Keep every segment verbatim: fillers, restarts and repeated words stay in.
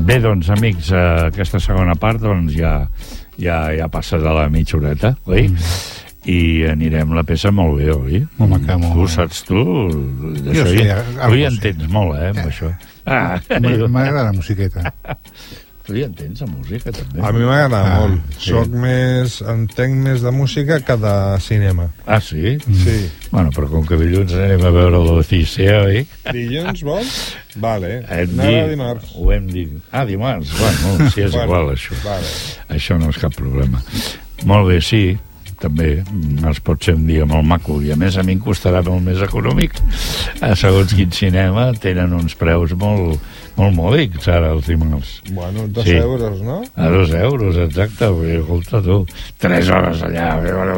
Bé, doncs, amics, eh, aquesta segona part doncs ja, ja, ja passa de la mitja horeta, oi? Mm. I anirem la peça molt bé, oi? Molt maca, molt. Tu saps, tu... Jo sí, hi, algo tu hi sí. entens molt, eh, amb Eh. això. Ah, M'agrada la musiqueta. tu hi entens, la música, també? A mi m'agrada Ah, molt. sí. Soc més... Entenc més de música que de cinema. Ah, sí? Sí. Bueno, però com que dilluns anem a veure l'Odissea, oi? Dilluns vols? Vale. Hem Anava dit, dimarts. ho hem dit. Ah, dimarts, bueno, sí, és Bueno, igual, això. Vale. Això no és cap problema. Molt bé, sí, també es pot ser un dia molt maco i a més a mi em costarà molt més econòmic. A segons quin cinema tenen uns preus molt, molt mòdics ara els dimarts. Bueno, dos Sí. euros, no? A dos euros, exacte. Escolta tu, tres hores allà.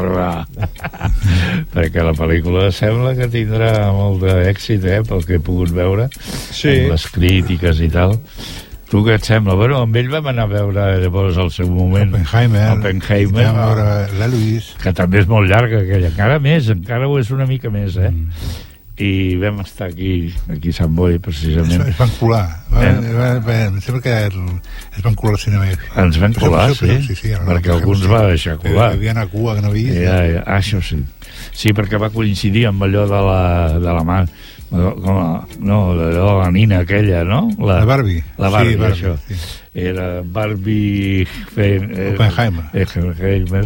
Perquè la pel·lícula sembla que tindrà molt d'èxit, eh, pel que he pogut veure. Sí. Amb les crítiques i tal. Tu què et sembla? Bueno, amb ell vam anar a veure llavors al seu moment Oppenheimer. Oppenheimer, I vam veure l'Eloís. que també és molt llarga aquella, encara més, encara ho és una mica més, eh? Mm. I vam estar aquí, aquí a Sant Boi, Es, precisament. es van colar. Va, Eh? va, va, em sembla que el, es van colar al cinema. Ens vam colar, Però- però- sí, sí, sí, perquè alguns va deixar colar. Hi havia una cua que no havia vist. Ja, ja, ah, això sí. Sí, perquè va coincidir amb allò de la, de la mà, com a, no, allò de la nina aquella, no? La Barbie. La Barbie, Sí, Barbie, això. sí. Era Barbie... Fe, eh, Oppenheimer. eh, Oppenheimer.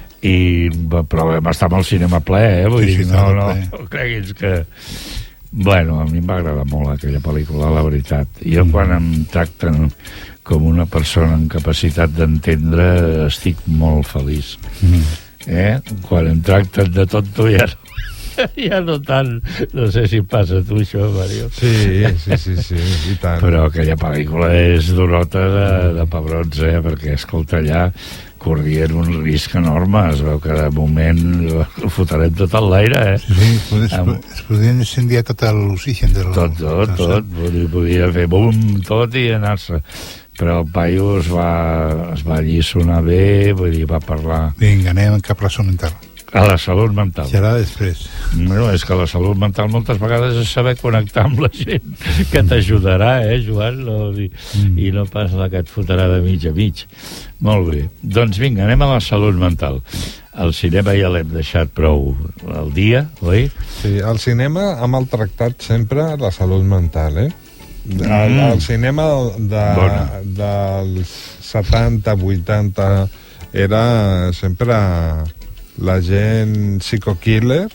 I, però vam estar amb el cinema ple, eh? Vull Sí, dir, sí, no, no, no, ple. no creguis que... Bueno, a mi em va agradar molt aquella pel·lícula, la veritat. Jo Mm. quan em tracten com una persona amb capacitat d'entendre estic molt feliç. Mm. Eh? Quan em tracten de tonto ja no, ja no tant. No sé si em passa a tu això, Mario. Sí, sí, sí, sí, i tant. Però aquella pel·lícula és durota de, de pebrons, eh? Perquè, escolta, allà corrien un risc enorme. Es veu que de moment ho fotrem tot a l'aire, eh? Sí, sí, es, Amb- es podien incendiar tot l'oxigen del... Tot, tot, tot. Podia, podia fer bum, tot i anar-se. Però el paio es va, es va alliçonar bé, vull dir, va parlar Vinga, anem cap a la salut mental. a la salut mental. Serà després. No, és que la salut mental moltes vegades és saber connectar amb la gent que t'ajudarà, eh, Joan? No, i, Mm. I no pas la que et fotrà de mig a mig. Molt bé. Doncs vinga, anem a la salut mental. El cinema ja l'hem deixat prou al dia, oi? Sí, al cinema ha maltractat sempre la salut mental, eh? El, Mm. el cinema de, Bona. dels setanta, vuitanta era sempre la gent psico-killer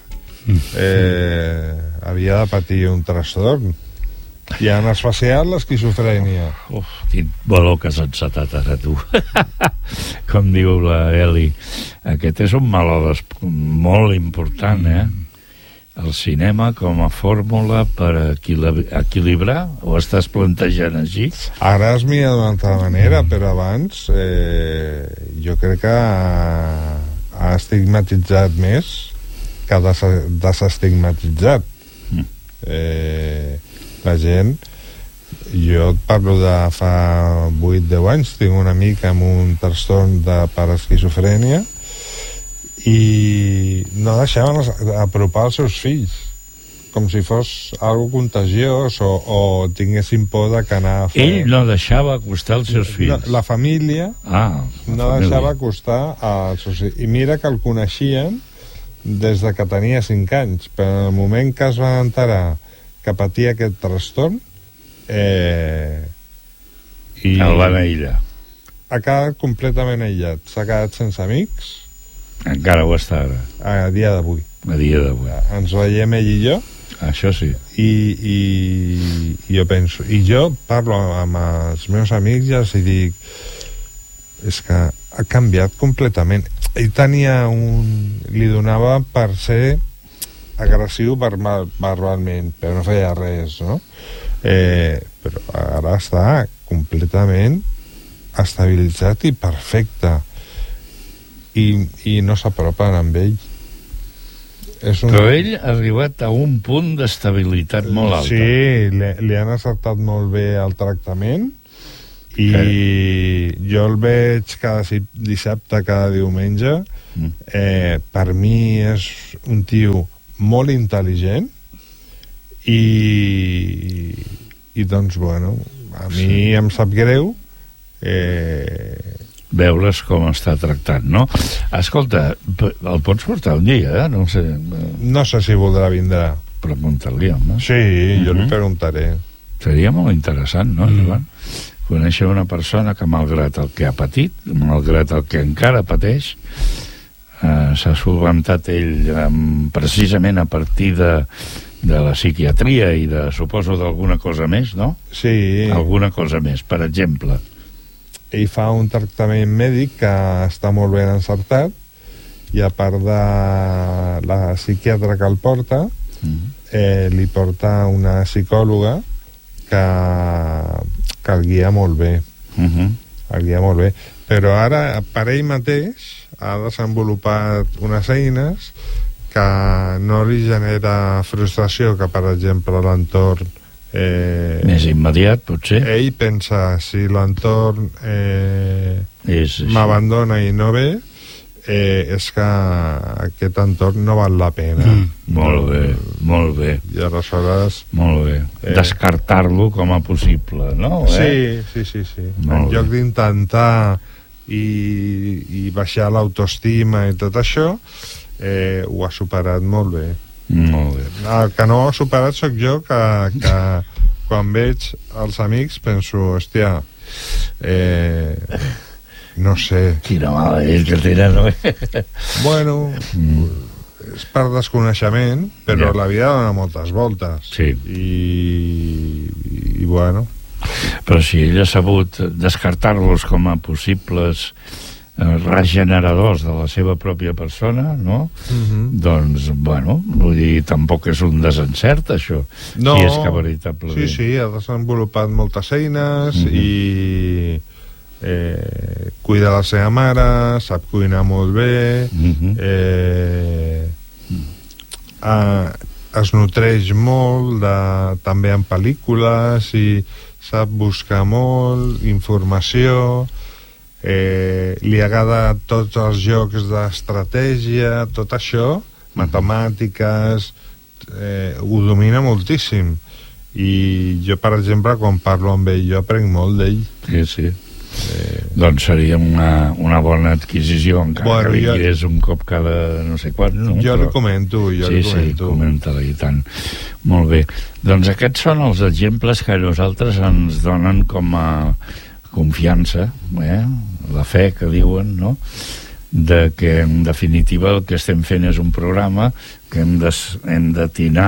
eh, havia de patir un trastorn. I en especial l'esquizofrènia. Uf, quin valor que has encetat ara, tu. Com diu la Eli. Aquest és un malalt molt important, eh? El cinema com a fórmula per equilib- equilibrar, o estàs plantejant així? Ara es mira d'una altra manera, però abans eh, jo crec que ha, ha estigmatitzat més que des, desestigmatitzat. Mm. Eh, la gent... Jo et parlo de fa vuit deu anys, tinc un amic amb un trastorn de per esquizofrènia i no deixaven apropar els seus fills com si fos algo contagiós o, o tinguessin por de que anar a fer... Ell no deixava acostar els seus fills. No, la família Ah, la no família. deixava acostar als seus fills. I mira que el coneixien des de que tenia cinc anys, però en el moment que es van enterar que patia aquest trastorn eh, i El van aïllar. ha quedat completament aïllat, s'ha quedat sense amics Encara ho està ara, a dia d'avui. a dia d'avui. Ens veiem ell i jo Això sí. i, i, i jo penso i jo parlo amb els meus amics i els hi dic és que ha canviat completament. Ell tenia un... li donava per ser agressiu verbal, verbalment, però no feia res, no? Eh, però ara està completament estabilitzat i perfecte i, i no s'apropen amb ell. És un... Però ell ha arribat a un punt d'estabilitat molt alta. Sí, li, li han acceptat molt bé el tractament i okay. Jo el veig cada dissabte, cada diumenge. Mm. Eh, per mi és un tio molt intel·ligent i, i doncs, bueno, a mi sí. em sap greu eh... veure's com està tractat, no? Escolta, el pots portar un dia, eh? No sé... No sé si voldrà vindre. Pregunta-li, home. Sí, jo uh-huh. li preguntaré. Seria molt interessant, no, mm. Joan? Conèixer una persona que, malgrat el que ha patit, malgrat el que encara pateix, eh, s'ha solventat ell eh, precisament a partir de, de la psiquiatria i de, suposo, d'alguna cosa més, no? Sí. Alguna cosa més, per exemple. Ell fa un tractament mèdic que està molt ben encertat, i a part de la psiquiatra que el porta, mm. eh, li porta una psicòloga que, que el guia molt bé. Uh-huh. El guia molt bé. Però ara, per ell mateix, ha desenvolupat unes eines que no li genera frustració que, per exemple, l'entorn eh, més immediat, potser. Ell pensa, si l'entorn eh, m'abandona i no ve, eh, és que aquest entorn no val la pena. Mm. Molt bé, molt bé. I aleshores... Molt bé. Eh... Descartar-lo com a possible, no? Eh? Sí, sí, sí. sí. En lloc d'intentar i, i baixar l'autoestima i tot això, eh, ho ha superat molt bé. Molt bé. El que no ho ha superat sóc jo, que, que quan veig els amics penso, hòstia, eh, no sé. Quina mala és que tenen, no? Bueno, mm. és per desconeixement, però ja. La vida dona moltes voltes. Sí. I, i, i bueno... Però si ell ha sabut descartar-los com a possibles regeneradors de la seva pròpia persona, no? Uh-huh. Doncs, bueno, vull dir, tampoc és un desencert, això. No, si és que veritablement... Sí, sí, ha desenvolupat moltes eines uh-huh. i eh, cuida la seva mare, sap cuinar molt bé, uh-huh. eh, eh, es nutreix molt de, també en pel·lícules i sap buscar molt, informació... Eh, li agrada tots els jocs d'estratègia, tot això, matemàtiques, eh, ho domina moltíssim. I jo, per exemple, quan parlo amb ell, jo aprenc molt d'ell. Sí, sí. Eh... Doncs seria una, una bona adquisició, encara bueno, que vingués jo... un cop cada no sé quan, no? Jo Però... li comento, jo sí, li comento. Sí, comenta-li, i tant. Molt bé. Doncs aquests són els exemples que a nosaltres ens donen com a confiança, eh? La fe que diuen, no? De que en definitiva el que estem fent és un programa que hem de, hem d'atinar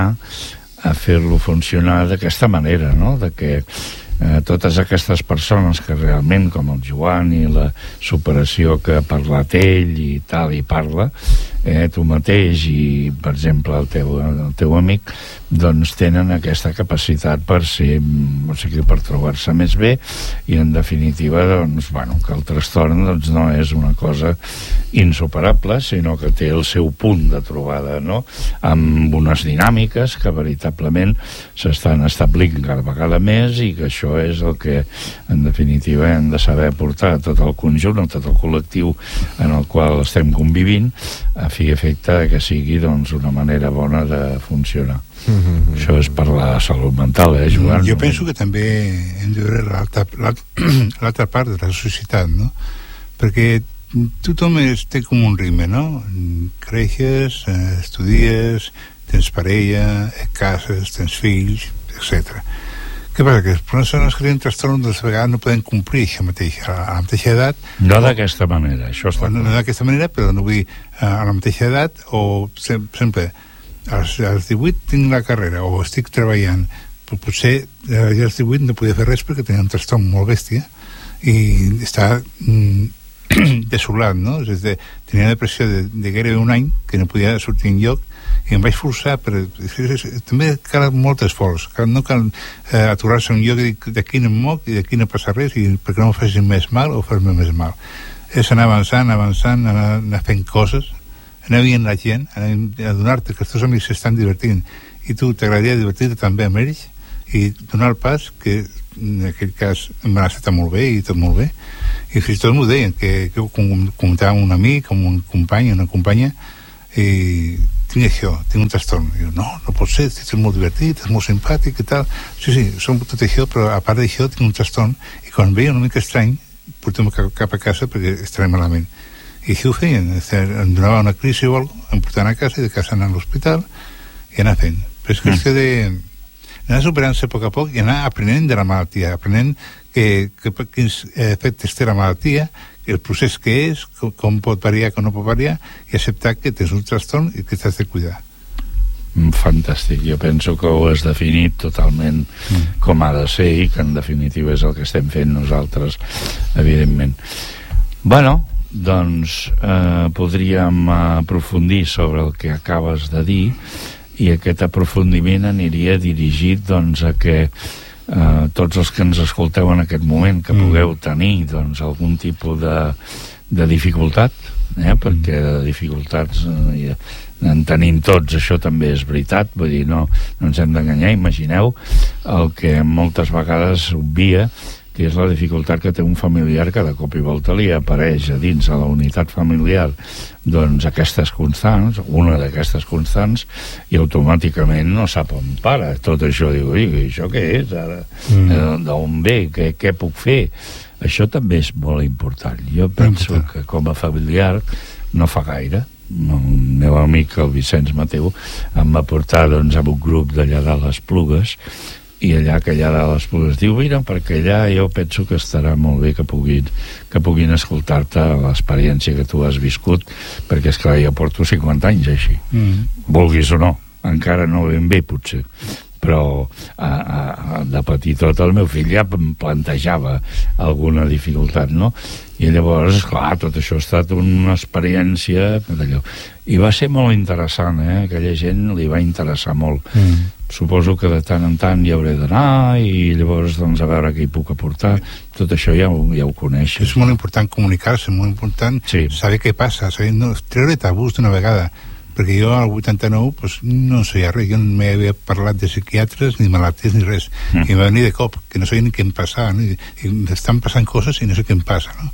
a fer-lo funcionar d'aquesta manera, no? De que eh, totes aquestes persones que realment, com el Joan i la superació que ha parlat ell i tal, i parla, eh, tu mateix i, per exemple, el teu, el teu amic, doncs tenen aquesta capacitat per ser, o sigui, per trobar-se més bé, i en definitiva, doncs, bueno, que el trastorn doncs, no és una cosa insuperable, sinó que té el seu punt de trobada, no? Amb unes dinàmiques que veritablement s'estan establint cada vegada més, i que això és el que en definitiva hem de saber portar a tot el conjunt, a tot el col·lectiu en el qual estem convivint, a fi i efecte que sigui doncs una manera bona de funcionar. Mm-hmm. Això és per la salut mental, eh, Joan? Jo penso que també hem de veure l'altra, l'altra part de la societat, no? Perquè tothom es, té com un ritme, no? Creixes, estudies, tens parella, cases, tens fills, etcètera. Què passa? Que les persones que tenen trastorn de vegades no poden complir això mateix a la mateixa edat. No d'aquesta manera, això està no, no d'aquesta manera, però no vull dir a la mateixa edat, o sempre als, als divuit tinc la carrera o estic treballant, però potser als divuit no podia fer res perquè tenia un trastorn molt bèstia i està mm, desolat, no? És a dir, tenia depressió de, de gairebé un any que no podia sortir enlloc i em vaig forçar, però també cal molt esforç, cal, no cal eh, aturar-se un lloc i dir d'aquí no em moc i d'aquí no passa res i perquè no em faci més mal o fer-me més mal. És anar avançant, avançant, anar, anar fent coses, anar veient la gent, anar a donar-te que els teus amics s'estan divertint i tu t'agradaria divertir-te també amb ells i donar el pas, que en aquell cas em va estar molt bé i tot molt bé, i fins i tot m'ho deien, que, que ho comentava amb un amic, amb un company, una companya, i tinc això, tinc un trastorn. I diu, no, no pot ser, és molt divertit, és molt simpàtic i tal. Sí, sí, som tot això, però a part d'això tinc un trastorn, i quan veia una mica estrany, portem cap a casa perquè estaré malament. I així ho feien, em donava una crisi o alguna cosa, em portaven a casa i de casa anar a l'hospital i anar fent. Però és qüestió de anar superant-se a poc a poc i anar aprenent de la malaltia, aprenent que, que, quins efectes té la malaltia, el procés que és, com, com pot variar, com no pot variar, i acceptar que tens un trastorn i que t'has de cuidar. Fantàstic, jo penso que ho has definit totalment mm. com ha de ser i que en definitiva és el que estem fent nosaltres, evidentment. Bueno, doncs eh, podríem aprofundir sobre el que acabes de dir, i aquest aprofundiment aniria dirigit doncs a que eh, tots els que ens escolteu en aquest moment que mm. pugueu tenir doncs algun tipus de, de dificultat, eh, perquè de dificultats eh, en tenim tots, això també és veritat, vull dir, no, no ens hem d'enganyar. Imagineu el que moltes vegades s'obvia, que és la dificultat que té un familiar que de cop i volta li apareix a dins a la unitat familiar doncs aquestes constants, una d'aquestes constants, i automàticament no sap on para tot això. Diu, i això què és ara? Mm. Eh, d'on ve? Què, què puc fer? Això també és molt important. Jo penso que com a familiar no fa gaire el meu amic el Vicenç Mateu em va portar doncs a un grup d'allà de les Plugues, i allà que allà de les Plugues diu, mira, perquè allà jo penso que estarà molt bé que puguin, que puguin escoltar-te l'experiència que tu has viscut, perquè és clar, jo porto cinquanta anys així, mm. vulguis o no, encara no ben bé potser, però a, a, de petitot el meu fill ja em plantejava alguna dificultat, no? I llavors, esclar, tot això ha estat una experiència d'allò. I va ser molt interessant, eh? Aquella gent li va interessar molt. Mm. Suposo que de tant en tant hi hauré d'anar i llavors doncs a veure què hi puc aportar. Tot això ja ho, ja ho coneixes. És molt important comunicar-se, molt important sí. saber què passa, saber no, treure tabús d'una vegada, perquè jo al vuitanta-nou pues, no sabia res, jo no m'havia parlat de psiquiatres ni malalties ni res, mm. i em va venir de cop, que no sabia ni què em passava, no? I, i m'estan passant coses i no sé què em passa, no?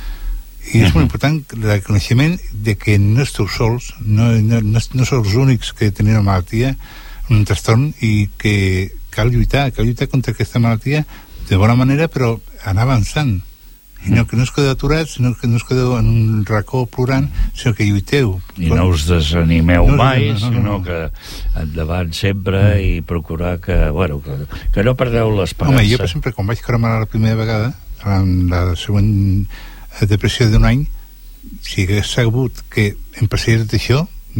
I és molt important el reconeixement de que no esteu sols, no, no, no, no sou els únics que teniu una malaltia, un trastorn, i que cal lluitar, cal lluitar contra aquesta malaltia de bona manera, però anar avançant. I no, que no us quedeu aturats, no, que no us quedeu en un racó plorant, sinó que lluiteu. I no us desanimeu no, mai, no, no, no, sinó no. que endavant sempre mm. i procurar que, bueno, que, que no perdeu l'esperança. Home, jo, per exemple, quan vaig cremar la primera vegada, en la següent depressió d'un any, si hagués sabut que em passaria tot això,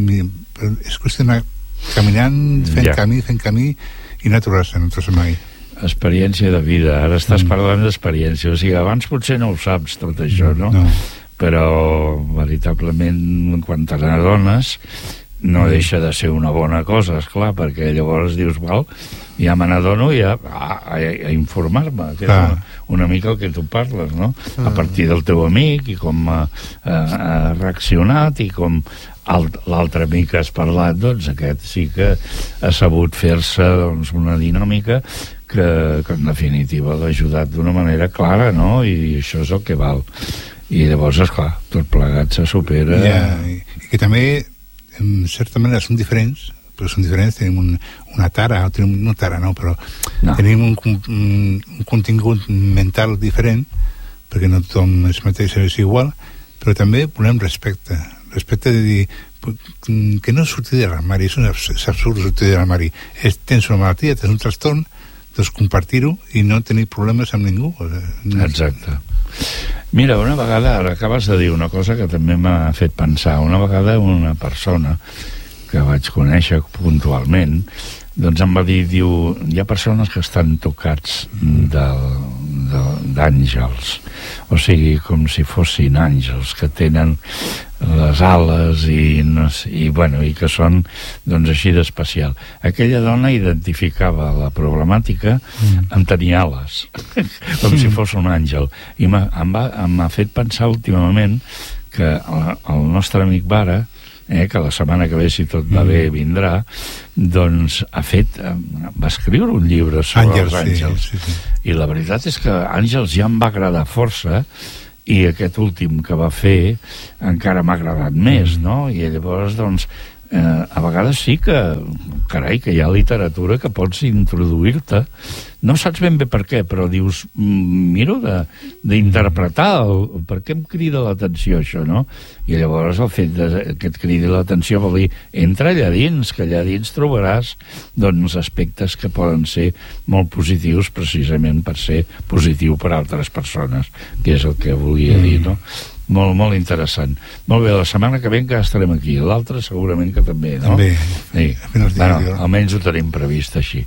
és qüestió d'anar caminant, fent ja. camí, fent camí i no aturar-se, no aturar-se mai. Experiència de vida, ara estàs mm. parlant d'experiència, o sigui, abans potser no ho saps tot això, no? no. Però veritablement quan te n'adones no mm. deixa de ser una bona cosa, esclar, perquè llavors dius, val, ja me n'adono i a, a, a informar-me, que ah. és una, una mica el que tu parles, no? Ah. A partir del teu amic i com ha, ha, ha reaccionat i com l'altre amic que has parlat, doncs aquest sí que ha sabut fer-se doncs, una dinàmica que, que en definitiva l'ha ajudat d'una manera clara, no? I això és el que val. I llavors, esclar, tot plegat se supera. Ja, i, i que també, en certa manera, són diferents, però són diferents, tenim un, una tara, o tenim, no tara, no, però no. tenim un, un, un contingut mental diferent, perquè no tothom és mateix, és igual, però també volem respecte, respecte de dir que no surti de l'armari, és, és absurd sortir de l'armari, tens una malaltia, tens un trastorn, doncs compartir-ho i no tenir problemes amb ningú. Exacte. Mira, una vegada, ara acabes de dir una cosa que també m'ha fet pensar, una vegada una persona que vaig conèixer puntualment, doncs em va dir, diu, hi ha persones que estan tocats d'àngels, o sigui, com si fossin àngels, que tenen les ales i, no sé, i, bueno, i que són doncs així d'especial. Aquella dona identificava la problemàtica mm. en tenir ales com mm. si fos un àngel, i em va, m'ha fet pensar últimament que el, el nostre amic Vara, eh, que la setmana que ve, si tot va bé, vindrà, doncs ha fet, va escriure un llibre sobre Àngels, els àngels, sí, sí, sí. I la veritat és que Àngels ja em va agradar força, i aquest últim que va fer encara m'ha agradat més, no? I llavors, doncs, eh, a vegades sí que, carai, que hi ha literatura que pots introduir-te. No saps ben bé per què, però dius, miro d'interpretar el, per què em crida l'atenció això, no? I llavors el fet de, que et cridi l'atenció vol dir, entra allà dins, que allà dins trobaràs doncs, aspectes que poden ser molt positius precisament per ser positiu per a altres persones, que és el que volia dir, no? Molt, molt interessant. Molt bé, la setmana que ve encara estarem aquí, l'altra segurament que també, no? També. Sí. Bueno, almenys ho tenim previst així.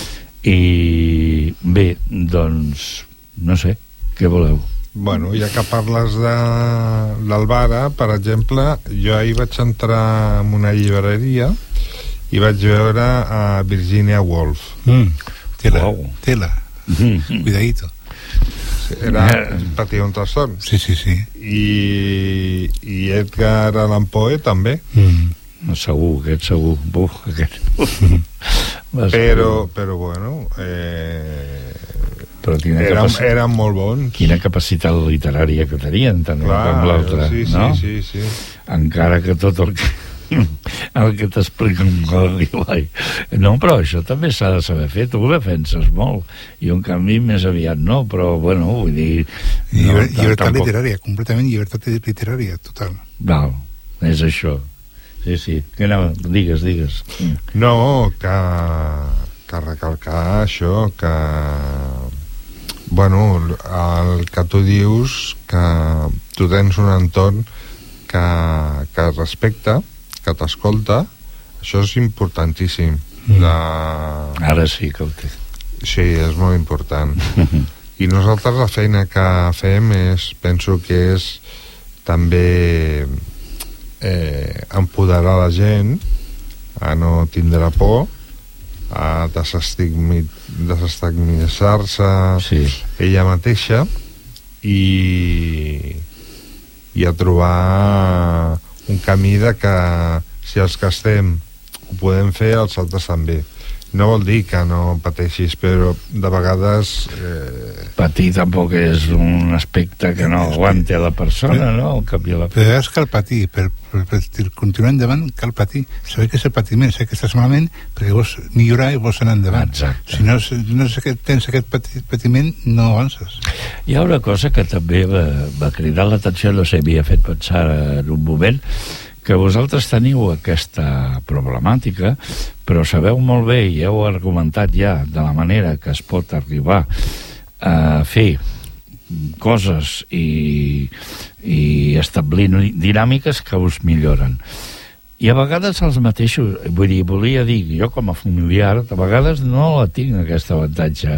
I bé, doncs no sé, què voleu? Bueno, ja que parles de l'Albara, per exemple, jo ahir vaig entrar en una llibreria i vaig veure a Virginia Woolf. Mm. Tela, wow. tela. Mm. Cuidadito. Era, patia un trastorn. Sí, sí, sí. I, i Edgar Allan Poe també. Mm. Segur, aquest segur. Buf, aquest. però, però bueno, eh, però eren, eren molt bons. Quina capacitat literària que tenien, també, clar, com l'altre, sí, sí, no? Sí, sí, sí. Encara que tot el que el que t'explica un Gorrilai. No, però això també s'ha de saber fer. Tu ho defenses molt. I en canvi més aviat no, però bueno, vull dir... No, Lliber, llibertat tampoc... literària, completament llibertat literària, total. Val, és això. Sí, sí. Que no, digues, digues. No, que, que recalcar això, que... Bueno, el que tu dius, que tu tens un entorn que, que et respecta, que t'escolta, això és importantíssim. Mm. De... Ara sí que el té. Sí, és molt important. I nosaltres la feina que fem és, penso que és també eh, empoderar la gent a no tindre por, a desestigmi- desestigmatitzar-se sí. ella mateixa i, i a trobar un camí de que si els que estem ho podem fer, els altres també. No vol dir que no pateixis, però de vegades... Eh... Patir tampoc és un aspecte que no aguante la persona, no? Al cap i a la fi. Però és cal patir, per, per, per continuar endavant cal patir. Saber que és el patiment, saber que estàs malament, perquè vols millorar i vols anar endavant. Exacte. Si no, no és que tens aquest pati, patiment, no avances. Hi ha una cosa que també va, va cridar l'atenció, no sé, m'hi ha fet pensar en un moment, que vosaltres teniu aquesta problemàtica, però sabeu molt bé, i heu argumentat ja de la manera que es pot arribar a fer coses i, i establir dinàmiques que us milloren. I a vegades els mateixos, vull dir, volia dir, jo com a familiar, a vegades no la tinc, aquesta avantatge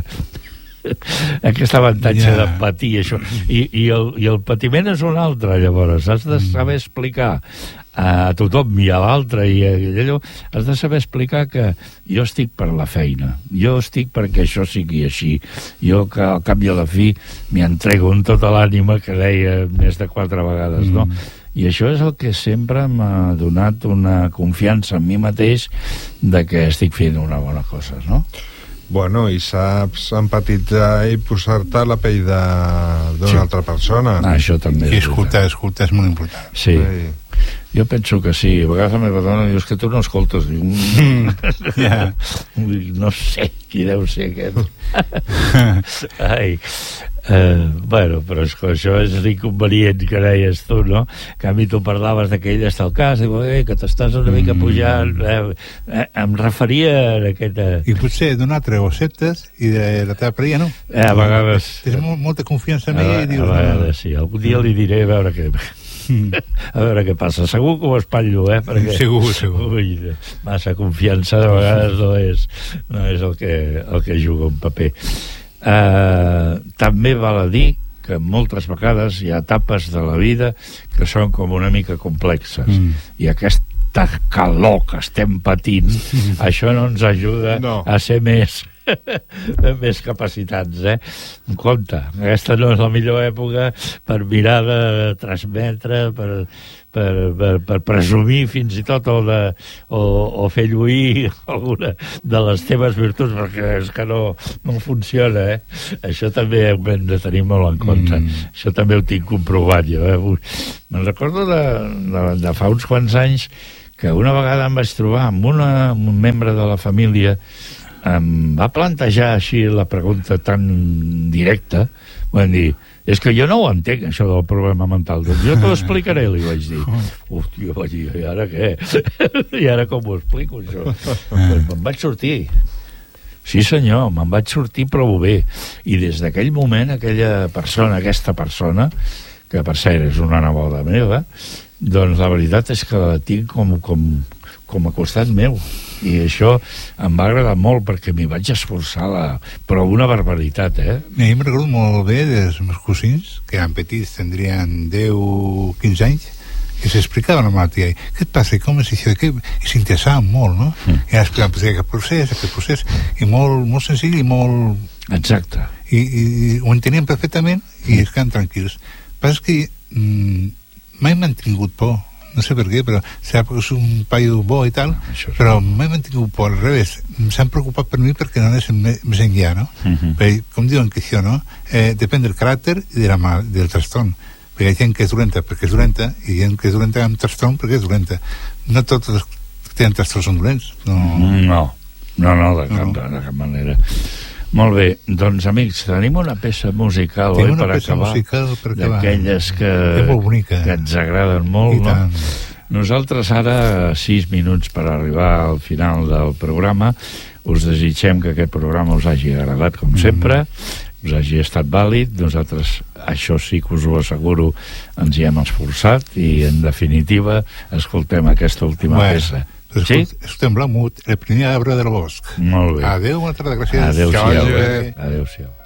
aquest avantatge yeah. de patir això. I, i, el, i el patiment és un altre, llavors has de saber explicar a tothom i a l'altre i allò, has de saber explicar que jo estic per la feina, jo estic perquè això sigui així, jo que al cap i a la fi m'hi entrego amb tota l'ànima que deia més de quatre vegades, no? Mm. I això és el que sempre m'ha donat una confiança en mi mateix de que estic fent una bona cosa, no? Bueno, i saps empatitzar i posar-te a la pell d'una sí. altra persona. Ah, això també. I escoltar, escoltar és molt important. Sí. sí. Jo penso que sí. A vegades la meva dona diu que tu no escoltes. Diu, mm. yeah. No sé qui deu ser aquest. Ai. Uh, bueno, però és que això és l'inconvenient que deies tu, no? En canvi tu parlaves que ell està al cas, diu, eh, que t'estàs una mica pujant, eh, eh, em referia a aquesta... I potser d'un altre ho acceptes i de la teva parella no. Eh, a vegades... Tens molt, molta confiança en ella i dius... A vegades sí, algun dia li diré a veure què... a veure què passa, segur que ho espatllo, eh? Perquè, segur, segur. Ui, massa confiança de vegades no és, no és el que, el que juga un paper. Uh, també val a dir que moltes vegades hi ha etapes de la vida que són com una mica complexes mm. i aquesta calor que estem patint mm. això no ens ajuda no. a ser més més capacitats, eh? Compte, aquesta no és la millor època per mirar de transmetre, per, per, per, per presumir fins i tot o, de, o, o fer lluir alguna de les teves virtuts, perquè és que no, no funciona, eh? Això també ho hem de tenir molt en compte. Mm. Això també ho tinc comprovat jo, eh? Me'n recordo de, de, de fa uns quants anys que una vegada em vaig trobar amb una, un membre de la família, em va plantejar així la pregunta tan directa, van dir, és que jo no ho entenc, això del problema mental. Doncs jo t'ho explicaré, li vaig dir. Hòstia, vaig dir, i ara què? I ara com ho explico, això? Doncs me'n vaig sortir. Sí, senyor, me'n vaig sortir prou bé. I des d'aquell moment, aquella persona, aquesta persona, que per cert és una neboda meva, doncs la veritat és que la tinc com, com, com a costat meu. I això em va agradar molt perquè m'hi vaig esforçar, la... però una barbaritat, eh? A mi em recordo molt bé dels meus cosins, que eren petits, tindrien deu o quinze anys, que s'explicaven la malaltia. Què et passa? Com és això? I s'interessaven molt, no? Mm. I ara explicaven pues, aquest procés, aquest procés, i molt, molt senzill i molt... Exacte. I, i, i ho entenien perfectament i es queden tranquils. El que passa és que mm, mai m'han tingut por. No sé per què, però sap que és un paio bo i tal, però mai m'han tingut por, al revés, s'han preocupat per mi perquè no anessin més enllà, no? Uh-huh. Perquè, com diuen que això, no? Eh, depèn del caràcter i de la mal, del trastorn. Perquè hi ha gent que és dolenta perquè és dolenta i gent que és dolenta amb trastorn perquè és dolenta. No tots els que tenen trastorn són dolents. No, no, no, no de, cap, no. de cap manera. Molt bé, doncs amics, tenim una peça musical, tenim oi, per peça acabar, musical per acabar, d'aquelles que, que ens agraden molt, no? Nosaltres ara, sis minuts per arribar al final del programa, us desitgem que aquest programa us hagi agradat, com sempre, mm. us hagi estat vàlid. Nosaltres, això sí que us ho asseguro, ens hi hem esforçat i, en definitiva, escoltem aquesta última bueno. peça. Sí? Escoltem Blamut, el primer arbre del bosc. Molt bé. Adéu, moltes gràcies. Adéu-siau. Adéu-siau.